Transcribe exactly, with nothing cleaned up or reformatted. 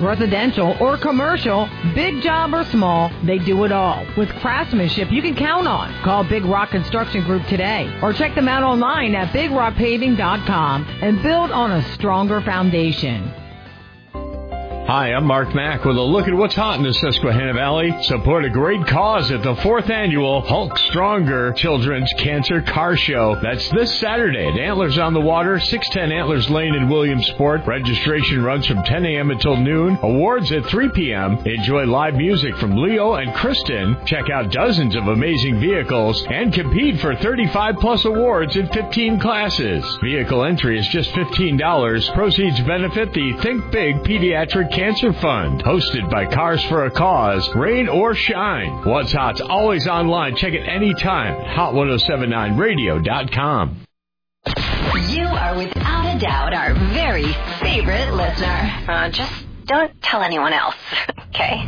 residential or commercial, big job or small, they do it all. With craftsmanship you can count on. Call Big Rock Construction Group today or check them out online at big rock paving dot com and build on a stronger foundation. Hi, I'm Mark Mack with a look at what's hot in the Susquehanna Valley. Support a great cause at the fourth annual Hulk Stronger Children's Cancer Car Show. That's this Saturday at Antlers on the Water, six ten Antlers Lane in Williamsport. Registration runs from ten a.m. until noon. Awards at three p.m. Enjoy live music from Leo and Kristen. Check out dozens of amazing vehicles and compete for thirty-five plus awards in fifteen classes. Vehicle entry is just fifteen dollars. Proceeds benefit the Think Big Pediatric Cancer Fund, hosted by Cars for a Cause, rain or shine. What's Hot's always online. Check it anytime at hot ten seventy-nine radio dot com. You are without a doubt our very favorite listener. Uh, just don't tell anyone else, okay?